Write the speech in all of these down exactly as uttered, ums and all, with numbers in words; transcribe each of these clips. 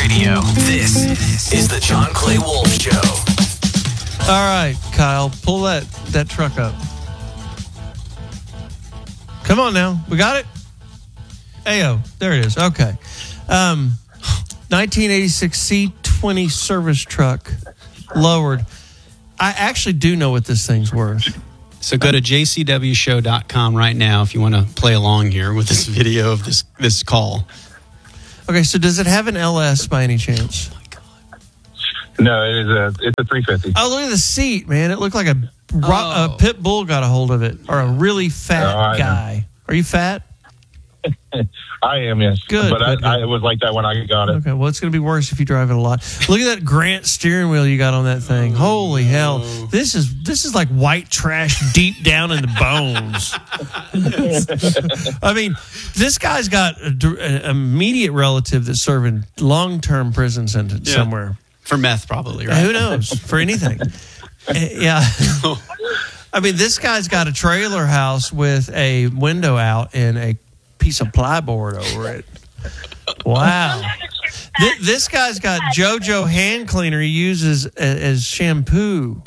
Radio. This is the John Clay Wolf Show. All right, Kyle, pull that, that truck up. Come on now. We got it? Ayo, there it is. Okay. Um, nineteen eighty-six C twenty service truck, lowered. I actually do know what this thing's worth. So go to j c w show dot com right now if you want to play along here with this video of this this call. Okay, so does it have an L S by any chance? No, it is a it's a three fifty. Oh, look at the seat, man. It looked like a, Oh. a pit bull got a hold of it, or a really fat Oh, I guy. Are you fat? I am, yes. Good, But good, good. I, I, it was like that when I got it. Okay, well, it's going to be worse if you drive it a lot. Look at that Grant steering wheel you got on that thing. Holy hell. This is this is like white trash deep down in the bones. I mean, this guy's got an immediate relative that's serving long-term prison sentence Yeah. somewhere. For meth, probably, right? Who knows? For anything. Uh, yeah. I mean, this guy's got a trailer house with a window out and a piece of plyboard over it. Wow. Th- this guy's got JoJo hand cleaner he uses a- as shampoo.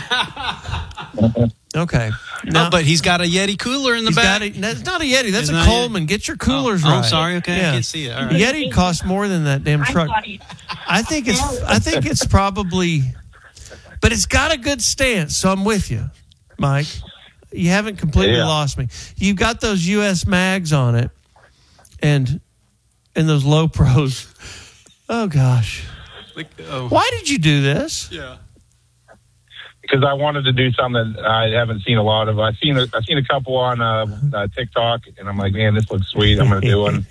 Okay. No, but he's got a Yeti cooler in the He's back. got a, that's not a Yeti. That's It's a not Coleman. Get your coolers oh, right. I'm sorry. Okay, Yeah. I can't see it. All right. Yeti costs more than that damn truck. I think it's. I think it's probably, but it's got a good stance. So I'm with you, Mike. You haven't completely Yeah. lost me. You've got those U S mags on it, and and those low pros. Oh gosh, Like, oh. why did you do this? Yeah. Because I wanted to do something that I haven't seen a lot of. I've seen a, I've seen a couple on uh, uh, TikTok, and I'm like, man, this looks sweet. I'm going to do one.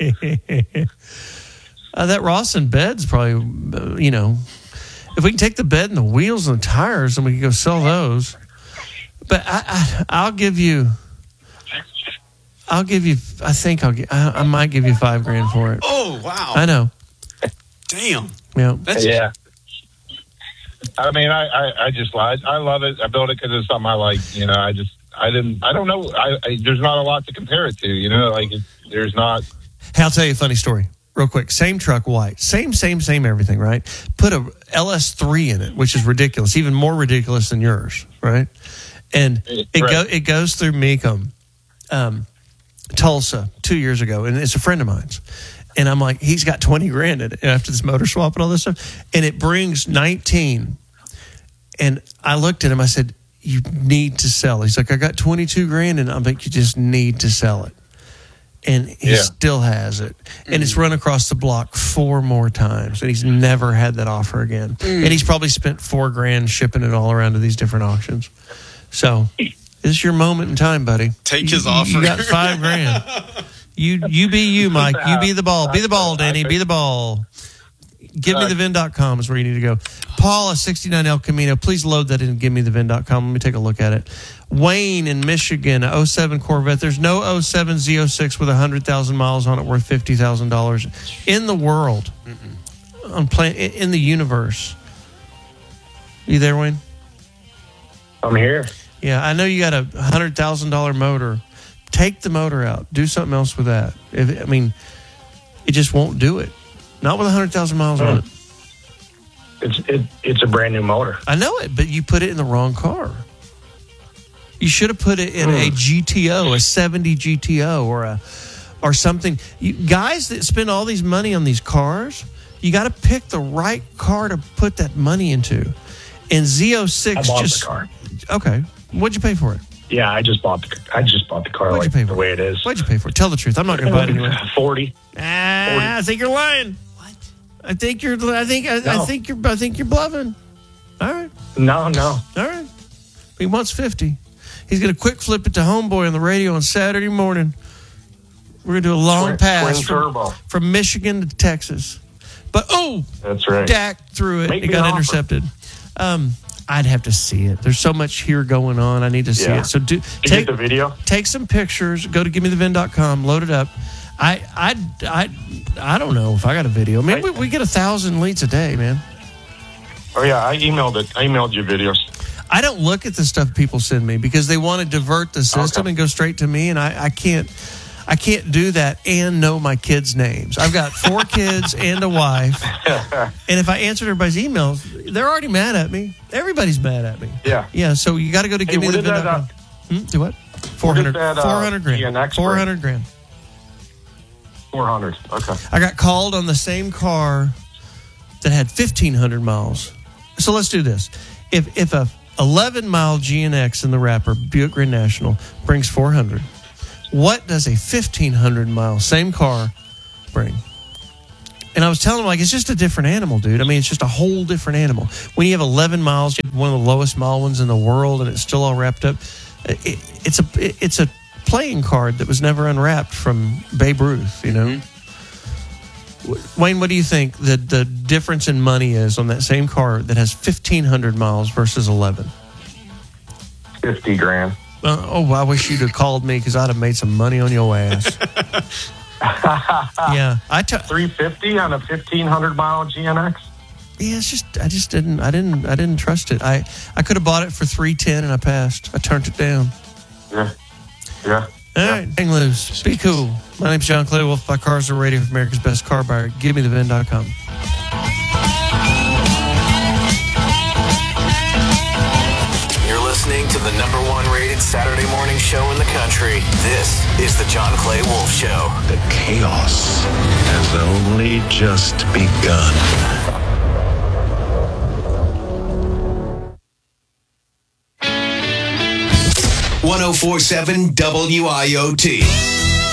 uh, that Rawson bed's probably, uh, you know, if we can take the bed and the wheels and the tires, then we can go sell those. But I, I, I'll give you, I'll give you. I think I'll get. I, I might give you five grand for it. Oh, wow. I know. Damn. Yeah. That's Yeah. I mean, I, I, I just I, I love it. I built it because it's something I like. You know, I just I didn't I don't know. I, I there's not a lot to compare it to. You know, like it, there's not. Hey, I'll tell you a funny story real quick. Same truck, white, same, same, same everything, right? Put a L S three in it, which is ridiculous, even more ridiculous than yours, right? And it Right. go it goes through Mecum, um, Tulsa, two years ago, and it's a friend of mine's. And I'm like, he's got twenty grand in it after this motor swap and all this stuff. And it brings nineteen. And I looked at him, I said, you need to sell. He's like, I got twenty-two grand. And I'm like, you just need to sell it. And he Yeah. still has it. And it's run across the block four more times. And he's never had that offer again. And he's probably spent four grand shipping it all around to these different auctions. So this is your moment in time, buddy. Take You- his you, offer. You got five grand. You you be you, Mike. You be the ball. Be the ball, Danny. Be the ball. Give me the vin dot com is where you need to go. Paul, a sixty-nine El Camino. Please load that in give me the vin dot com. Let me take a look at it. Wayne in Michigan, a oh seven Corvette. There's no oh seven Z oh six with one hundred thousand miles on it worth fifty thousand dollars in the world, on plan, in the universe. You there, Wayne? I'm here. Yeah, I know you got a one hundred thousand dollars motor. Take the motor out. Do something else with that. If, I mean, it just won't do it. Not with one hundred thousand miles on it. It's it, it's a brand new motor. I know it, but you put it in the wrong car. You should have put it in a G T O, a seventy G T O, or a or something. You, guys that spend all these money on these cars, you got to pick the right car to put that money into. And Z oh six I bought just the car. okay. What'd you pay for it? Yeah, I just bought the I just bought the car What'd like you pay the for way it is. What'd you pay for it? Tell the truth. I'm not going to buy it anyway. Forty. Ah, I think you're lying. What? I think you're. I think. I, I No. think you're. I think you're bluffing. All right. No, no. All right. He wants fifty. He's going to quick flip it to Homeboy on the radio on Saturday morning. We're going to do a long Twin- pass twin from, turbo. from Michigan to Texas. But, oh, That's right. Dak threw it. Make It me got an offer. intercepted. Um, I'd have to see it. There's so much here going on. I need to see Yeah. it. So do Did you take get the video? take some pictures. Go to give me the vin dot com. Load it up. I I I I don't know if I got a video. Maybe we, we get a thousand leads a day, man. Oh yeah, I emailed it. I emailed you videos. I don't look at the stuff people send me because they want to divert the system Okay. and go straight to me, and I, I can't. I can't do that and know my kids' names. I've got four kids and a wife. And if I answered everybody's emails, they're already mad at me. Everybody's mad at me. Yeah. Yeah, so you got to go to Hey, give me what the did that, Vin dot com. Hmm? Do what? four hundred, that, uh, four hundred grand. G N X four hundred grand. four hundred. Okay. I got called on the same car that had fifteen hundred miles. So let's do this. If if a eleven mile G N X in the wrapper, Buick Grand National, brings four hundred, what does a fifteen hundred mile same car bring? And I was telling him, like, it's just a different animal, dude. I mean, it's just a whole different animal. When you have eleven miles, you have one of the lowest mile ones in the world, and it's still all wrapped up. It, it's a it, it's a playing card that was never unwrapped from Babe Ruth, you know. Mm-hmm. Wayne, what do you think the the difference in money is on that same car that has fifteen hundred miles versus eleven? Fifty grand. Uh, oh, I wish you'd have called me because I'd have made some money on your ass. Yeah, I t- three fifty on a fifteen hundred mile G N X. Yeah, it's just I just didn't I didn't I didn't trust it. I I could have bought it for three ten and I passed. I turned it down. Yeah, yeah. All right, hang loose. Be cool. My name's John Clay Wolf. Buy Cars on Radio for America's Best Car Buyer. Give me the Vin dot com. You're listening to the number one rated Saturday morning show in the country. This is the John Clay Wolf Show. The chaos has only just begun. ten forty-seven W I O T.